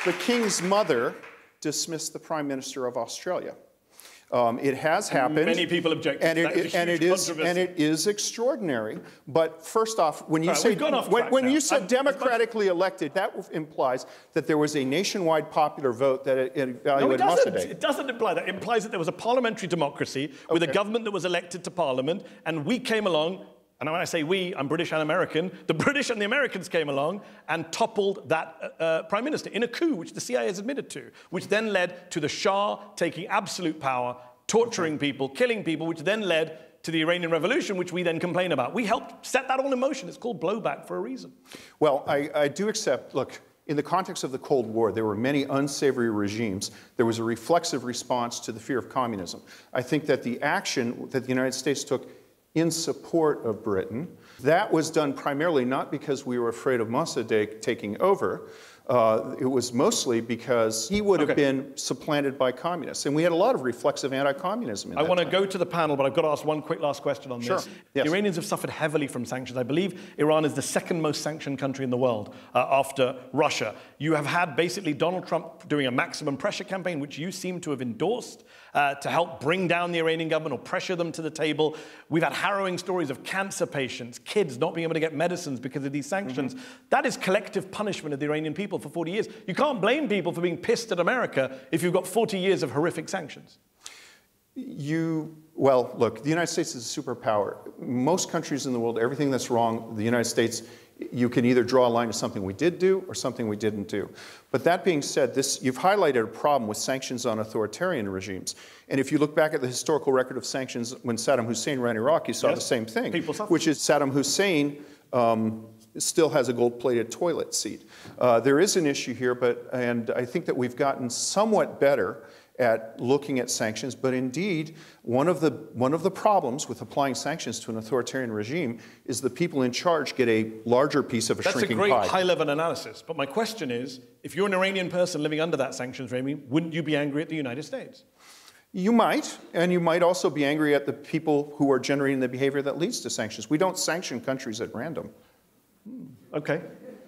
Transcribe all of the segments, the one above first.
the King's mother dismissed the Prime Minister of Australia. It has happened. Many people object to that. And it is extraordinary. But first off, when you said democratically elected, that implies that there was a nationwide popular vote that evaluated Mossadegh. It doesn't imply that. It implies that there was a parliamentary democracy with a government that was elected to parliament, and we came along. And when I say we, I'm British and American. The British and the Americans came along and toppled that Prime Minister in a coup, which the CIA has admitted to, which then led to the Shah taking absolute power, torturing people, killing people, which then led to the Iranian Revolution, which we then complain about. We helped set that all in motion. It's called blowback for a reason. Well, I do accept, look, in the context of the Cold War, there were many unsavory regimes. There was a reflexive response to the fear of communism. I think that the action that the United States took in support of Britain, that was done primarily not because we were afraid of Mossadegh taking over. It was mostly because he would have been supplanted by communists. And we had a lot of reflexive anti-communism in that I want to time. go to the panel, but I've got to ask one quick last question on this. Yes. The Iranians have suffered heavily from sanctions. I believe Iran is the second most sanctioned country in the world after Russia. You have had basically Donald Trump doing a maximum pressure campaign, which you seem to have endorsed to help bring down the Iranian government or pressure them to the table. We've had harrowing stories of cancer patients, kids not being able to get medicines because of these sanctions. That is collective punishment of the Iranian people for 40 years. You can't blame people for being pissed at America if you've got 40 years of horrific sanctions. Well, look, the United States is a superpower. Most countries in the world, everything that's wrong, the United States, you can either draw a line to something we did do or something we didn't do. But that being said, you've highlighted a problem with sanctions on authoritarian regimes. And if you look back at the historical record of sanctions when Saddam Hussein ran Iraq, you saw the same thing, which is Saddam Hussein still has a gold-plated toilet seat. There is an issue here, and I think that we've gotten somewhat better at looking at sanctions, but indeed, one of the problems with applying sanctions to an authoritarian regime is the people in charge get a larger piece of a shrinking pie. That's a great high-level analysis, but my question is, if you're an Iranian person living under that sanctions regime, wouldn't you be angry at the United States? You might, and you might also be angry at the people who are generating the behavior that leads to sanctions. We don't sanction countries at random. Okay.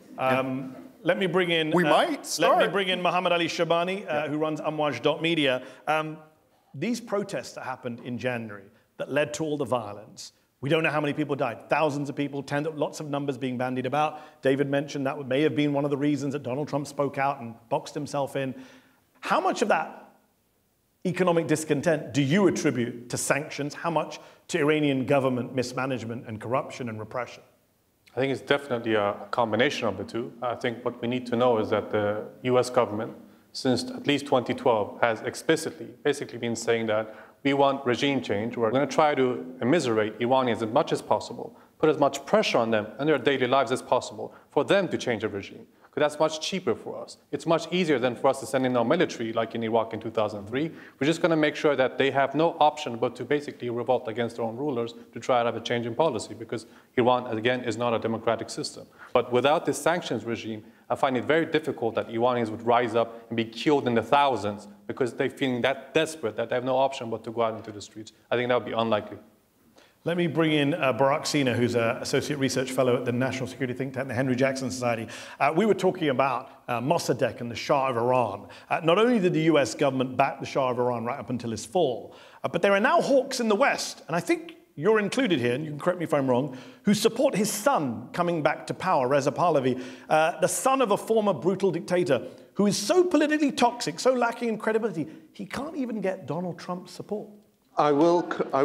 Let me bring in... Let me bring in Mohammad Ali Shabani, who runs Amwaj.media. These protests that happened in January that led to all the violence, we don't know how many people died. Thousands of people, lots of numbers being bandied about. David mentioned that may have been one of the reasons that Donald Trump spoke out and boxed himself in. How much of that economic discontent do you attribute to sanctions? How much to Iranian government mismanagement and corruption and repression? I think it's definitely a combination of the two. I think what we need to know is that the US government, since at least 2012, has explicitly basically been saying that we want regime change. We're going to try to immiserate Iranians as much as possible, put as much pressure on them in their daily lives as possible for them to change the regime. Because that's much cheaper for us. It's much easier than for us to send in our military, like in Iraq in 2003. We're just going to make sure that they have no option but to basically revolt against their own rulers to try to have a change in policy, because Iran, again, is not a democratic system. But without this sanctions regime, I find it very difficult that Iranians would rise up and be killed in the thousands because they're feeling that desperate that they have no option but to go out into the streets. I think that would be unlikely. Let me bring in Barak Sina, who's an associate research fellow at the National Security Think Tank, the Henry Jackson Society. We were talking about Mossadegh and the Shah of Iran. Not only did the US government back the Shah of Iran right up until his fall, but there are now hawks in the West, and I think you're included here, and you can correct me if I'm wrong, who support his son coming back to power, Reza Pahlavi, the son of a former brutal dictator who is so politically toxic, so lacking in credibility, he can't even get Donald Trump's support. I will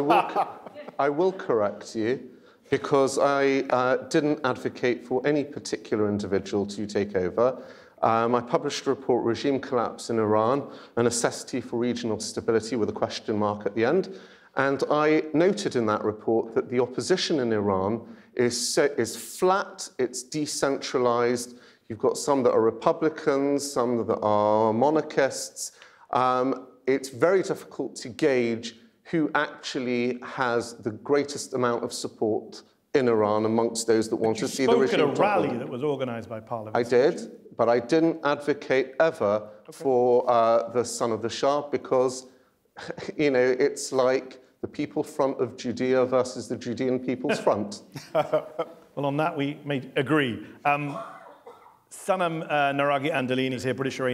correct you, because I didn't advocate for any particular individual to take over. I published a report, Regime Collapse in Iran, a necessity for regional stability with a question mark at the end. And I noted in that report that the opposition in Iran is flat, it's decentralized. You've got some that are Republicans, some that are monarchists. It's very difficult to gauge who actually has the greatest amount of support in Iran amongst those that want to see the regime. You spoke at a rally that was organized by Parliament. I did, but I didn't advocate ever for the son of the Shah, because, you know, it's like the people front of Judea versus the Judean people's front. Well, on that we may agree. Sanam Naraghi Andalini is here, British Iranian